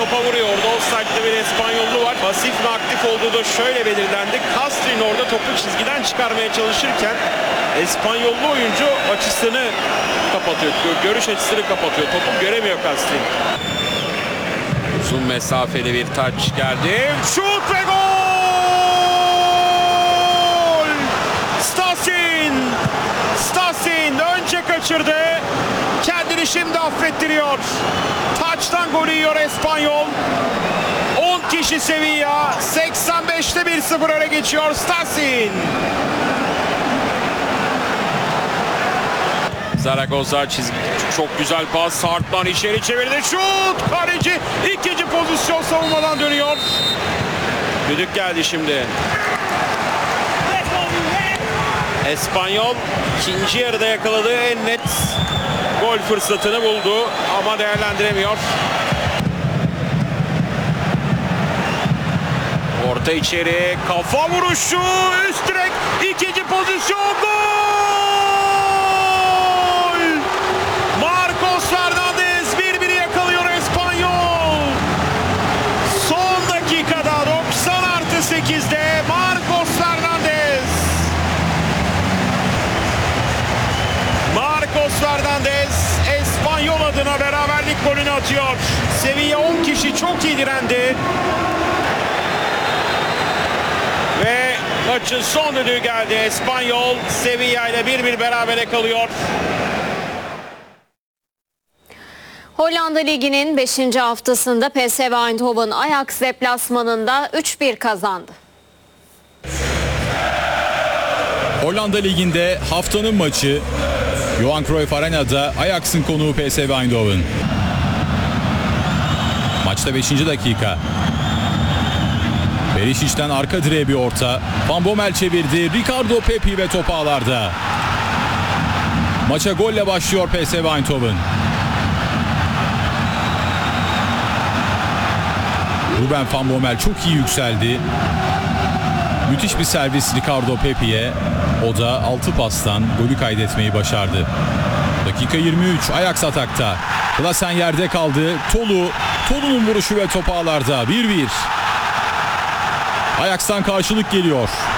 topa vuruyor. Orada offside'de bir İspanyollu var. Pasif mi aktif olduğu da şöyle belirlendi. Castrin orada topu çizgiden çıkarmaya çalışırken İspanyollu oyuncu açısını kapatıyor. Görüş açısını kapatıyor. Topu göremiyor Castrin. Uzun mesafeli bir taç geldi. Şut ve gol! Stasin önce kaçırdı. Kendini şimdi affettiriyor. Taçtan golü yiyor İspanyol. 10 kişi Sevilla. 85'te 1-0 öne geçiyor Stasin. Zaragoza çizgi. Çok güzel pas. Sartman içeri çevirdi. Şut! Kaleci ikinci pozisyon savunmadan dönüyor. Düdük geldi şimdi. İspanyol ikinci yarıda yakaladığı en net gol fırsatını buldu ama değerlendiremiyor. Orta içeri, kafa vuruşu, üst direk, ikinci pozisyon, gol! Marcos Fernandez 1-1'i yakalıyor İspanyol. Son dakikada 90+8'de Marcos Fernandez. Fernandez İspanyol adına beraberlik golünü atıyor. Sevilla 10 kişi çok iyi direndi. Ve maçın son düdüğü geldi. İspanyol Sevilla ile 1-1 berabere kalıyor. Hollanda Ligi'nin 5. haftasında PSV Eindhoven Ajax deplasmanında 3-1 kazandı. Hollanda Ligi'nde haftanın maçı Johan Cruyff Arena'da Ajax'ın konuğu PSV Eindhoven. Maçta 5. dakika. Perişic'den arka direğe bir orta. Van Bommel çevirdi. Ricardo Pepi ve top ağlarda. Maça golle başlıyor PSV Eindhoven. Ruben Van Bommel çok iyi yükseldi. Müthiş bir servis Ricardo Pepi'ye. O da 6 pastan golü kaydetmeyi başardı. Dakika 23, Ajax atakta. Klaassen yerde kaldı. Tolu'nun vuruşu ve top ağlarda. 1-1. Ajax'tan karşılık geliyor.